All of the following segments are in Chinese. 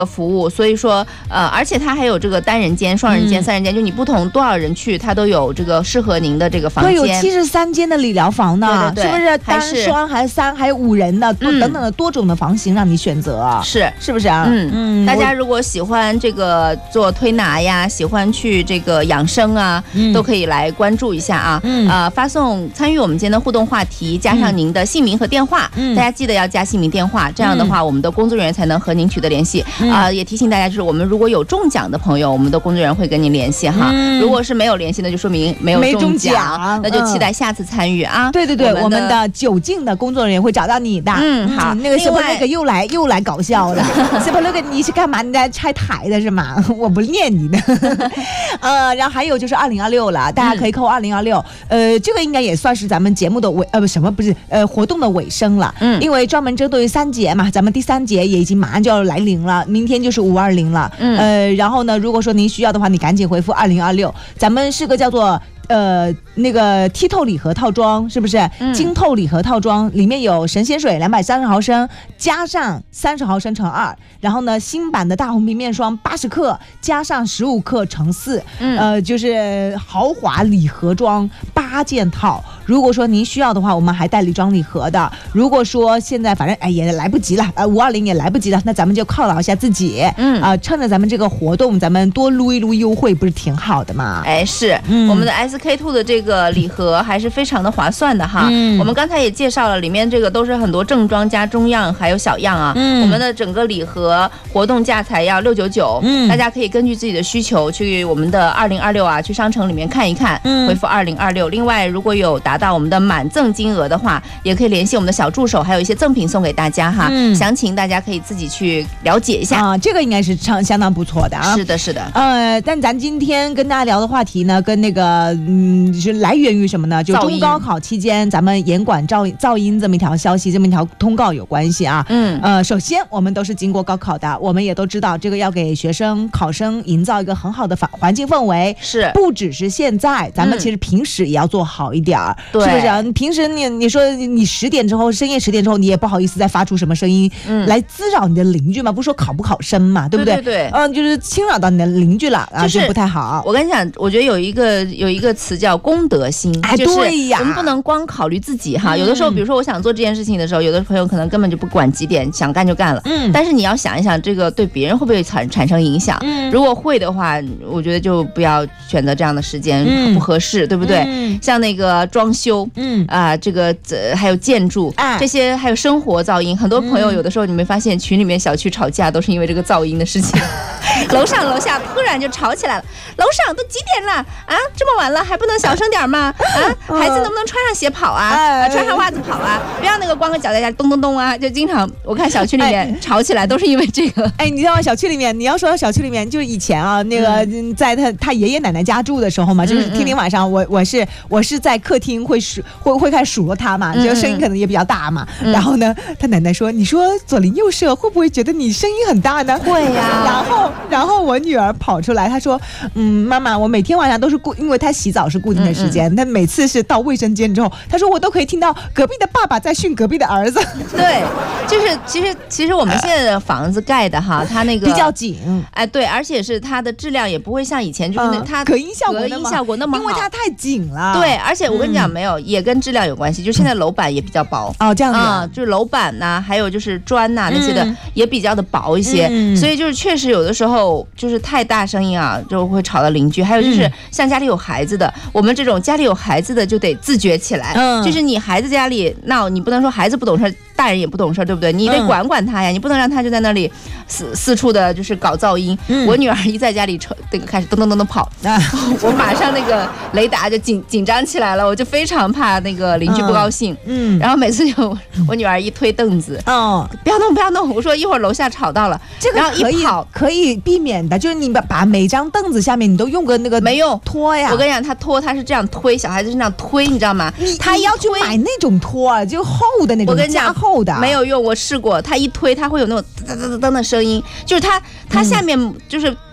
服务，所以说而且它还有这个单人间、双人间、三人间，就你不同多少人去，它都有这个适合您的这个房间。 对，有73间的理疗房呢， 对对对， 是不是单双还是3还有5人的，等等的多种的房型让你选择，是不是啊？ 大家如果喜欢这个做推拿呀，喜欢去这个养生啊，都可以来关注一下啊。发送参与我们今天的互动话题，加上您的姓名和电话，大家记得要加姓名电话，这样的话我们的工作人员才能和您取得联系。也提醒大家，就是我们如果有中奖的朋友，我们的工作人员会跟您联系哈。如果是没有联系的，就说明没有中奖，那就期待下次参与啊。 对对对，我们的9进的工作人员会找到你的。 好， 那个小朋友那个又来搞笑了。小朋友那个你是干嘛？你在拆台的是吗？我不念你的。然后还有就是2026了，大家可以扣2026。这个应该也算是咱们节目的活动的尾声了。因为专门针对3节嘛，咱们第3节也已经马上就要来临了，明天就是520了。然后呢，如果说您需要的话，你赶紧回复2026。咱们是个叫做那个剔透礼盒套装，是不是？晶透礼盒套装里面有神仙水230毫升，加上30毫升乘2，然后呢，新版的大红瓶面霜80克，加上15克乘4，就是豪华礼盒装8件套。如果说您需要的话，我们还代理装礼盒的。如果说现在反正也来不及了，520也来不及了，那咱们就犒劳一下自己。趁着咱们这个活动，咱们多撸一撸优惠，不是挺好的吗？ 是，我们的 SK2 的这个礼盒还是非常的划算的哈。我们刚才也介绍了，里面这个都是很多正装加中样还有小样啊。我们的整个礼盒活动价才要699，大家可以根据自己的需求去我们的2026啊，去商城里面看一看，回复2026。另外，如果有达到我们的满赠金额的话，也可以联系我们的小助手，还有一些赠品送给大家哈。详情大家可以自己去了解一下这个应该是相当不错的啊。 是的，是的。 但咱今天跟大家聊的话题呢，跟那个是来源于什么呢？就中高考期间咱们严管噪音这么一条消息，这么一条通告有关系啊。首先我们都是经过高考的，我们也都知道这个要给学生考生营造一个很好的环境氛围， 是不只是现在，咱们其实平时也要做好一点是不是啊？平时你说你10点之后，深夜10点之后，你也不好意思再发出什么声音来滋扰你的邻居嘛，不说考不考生嘛，对不对？ 对， 就是侵扰到你的邻居了啊，就不太好。 我跟你讲，我觉得有一个词叫公德心， 对呀， 我们不能光考虑自己哈。有的时候，比如说我想做这件事情的时候，有的朋友可能根本就不管几点，想干就干了。但是你要想一想，这个对别人会不会产生影响？如果会的话，我觉得就不要选择这样的时间，不合适，对不对？像那个装修，这个还有建筑这些，还有生活噪音，很多朋友有的时候你没发现群里面小区吵架都是因为这个噪音的事情。楼上楼下突然就吵起来了，楼上都几点了啊？这么晚了还不能小声点吗？孩子能不能穿上鞋跑啊？穿上袜子跑啊？不要那个光个脚在家咚咚咚啊！就经常我看小区里面吵起来都是因为这个。 你知道小区里面，你要说到小区里面，就是以前啊，那个在他爷爷奶奶家住的时候嘛，就是天天晚上我是在客厅会开始数落他嘛，就声音可能也比较大嘛。然后呢，他奶奶说：“你说左邻右舍会不会觉得你声音很大呢？” 会呀。 然后我女儿跑出来，她说：“妈妈，我每天晚上都是因为她洗澡是固定的时间，她每次是到卫生间之后，她说我都可以听到隔壁的爸爸在训隔壁的儿子。” 对，就是其实我们现在的房子盖的哈，它那个比较紧， 对，而且是它的质量也不会像以前就是它隔音效果那么好，因为它太紧了。 对，而且我跟你讲，没有也跟质量有关系，就现在楼板也比较薄这样子就是楼板呐，还有就是砖呐那些的也比较的薄一些，所以就是确实有的时候就是太大声音啊，就会吵到邻居。还有就是像家里有孩子的，我们这种家里有孩子的就得自觉起来，就是你孩子家里闹，你不能说孩子不懂事，大人也不懂事，对不对？你得管管他呀，你不能让他就在那里四处的就是搞噪音。我女儿一在家里开始咚咚咚咚跑，我马上那个雷达就紧张起来了，我就非常怕那个邻居不高兴。然后每次就我女儿一推凳子，不要弄不要弄，我说一会儿楼下吵到了， 这个然后一跑可以避免的，就是你把每张凳子下面你都用个那个没用拖呀。 我跟你讲，他拖他是这样推，小孩子是那样推，你知道吗？ 他要去买那种拖，就厚的那种， 我跟你讲加厚的没有用，我试过，他一推他会有那种噔噔噔噔的声音，就是他下面就是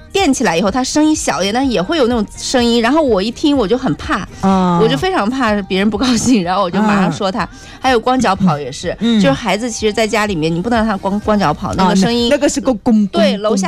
垫起来以后，它声音小一点，但是也会有那种声音。然后我一听我就很怕，我就非常怕别人不高兴，然后我就马上说他。还有光脚跑也是，就是孩子其实在家里面你不能让他光脚跑，那个声音， 那个是个公对楼下。